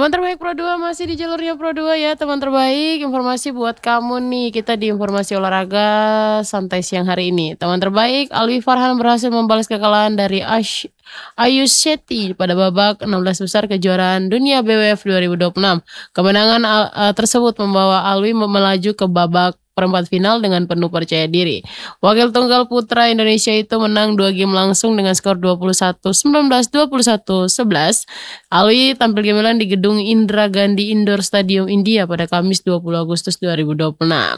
Teman terbaik Pro 2 masih di jalurnya Pro 2 ya teman terbaik. Informasi buat kamu nih, kita di informasi olahraga santai siang hari ini. Teman terbaik, Alwi Farhan berhasil membalas kekalahan dari Ayush Shetty pada babak 16 besar kejuaraan dunia BWF 2026. Kemenangan tersebut membawa Alwi melaju ke babak perempat final dengan penuh percaya diri. Wakil tunggal putra Indonesia itu menang 2 game langsung dengan skor 21-19, 21-11. Alwi tampil gemilang di gedung Indira Gandhi Indoor Stadium India pada Kamis 20 Agustus 2026.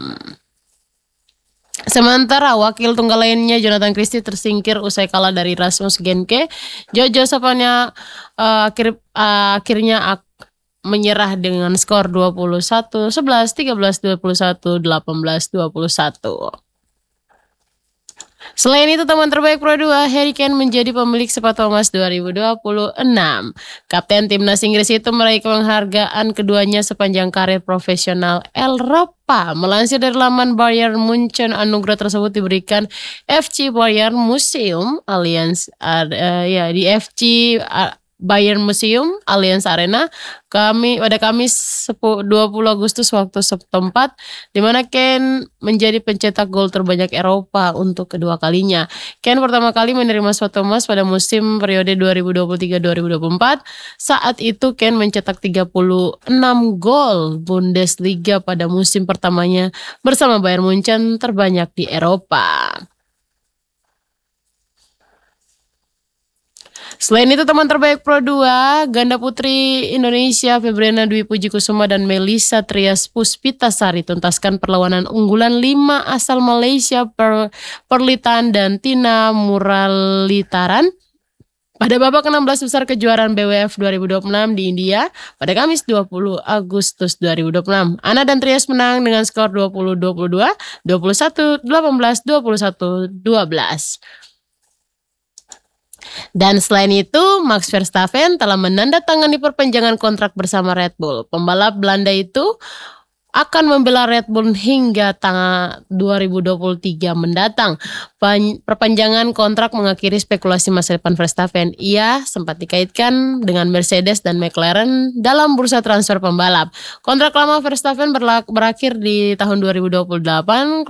Sementara wakil tunggal lainnya Jonathan Christie tersingkir usai kalah dari Rasmus Genke. Jojo Sopanya akhirnya menyerah dengan skor 21-11, 13-21, 18-21. Selain itu teman terbaik Pro 2, Harry Kane menjadi pemilik sepatu emas 2026. Kapten timnas Inggris itu meraih penghargaan keduanya sepanjang karir profesional Eropa. Melansir dari laman Bayern Munchen, anugerah tersebut diberikan FC Bayern Museum Allianz di FC Bayern Museum Allianz Arena pada Kamis 20 Agustus waktu setempat, di mana Kane menjadi pencetak gol terbanyak Eropa untuk kedua kalinya. Kane pertama kali menerima sepatu emas pada musim periode 2023-2024. Saat itu Kane mencetak 36 gol Bundesliga pada musim pertamanya bersama Bayern Munchen, terbanyak di Eropa. Selain itu teman terbaik Pro 2, ganda putri Indonesia Febriana Dwi Puji Kusuma dan Melissa Trias Puspitasari tuntaskan perlawanan unggulan 5 asal Malaysia Perlitan dan Tina Muralitaran pada babak 16 besar kejuaraan BWF 2026 di India pada Kamis 20 Agustus 2026. Ana dan Trias menang dengan skor 20-22, 21-18, 21-12. Dan selain itu, Max Verstappen telah menandatangani perpanjangan kontrak bersama Red Bull. Pembalap Belanda itu akan membela Red Bull hingga tanggal 2023 mendatang. Perpanjangan kontrak mengakhiri spekulasi masa depan Verstappen. Ia sempat dikaitkan dengan Mercedes dan McLaren dalam bursa transfer pembalap. Kontrak lama Verstappen berakhir di tahun 2028.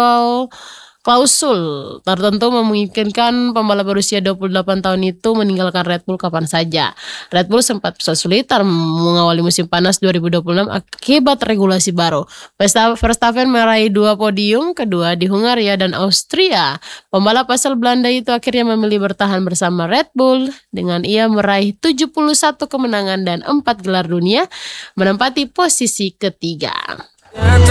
Klausul tertentu memungkinkan pembalap berusia 28 tahun itu meninggalkan Red Bull kapan saja. Red Bull sempat kesulitan mengawali musim panas 2026 akibat regulasi baru. Verstappen meraih 2 podium, kedua di Hungaria dan Austria. Pembalap asal Belanda itu akhirnya memilih bertahan bersama Red Bull dengan ia meraih 71 kemenangan dan 4 gelar dunia, menempati posisi ketiga.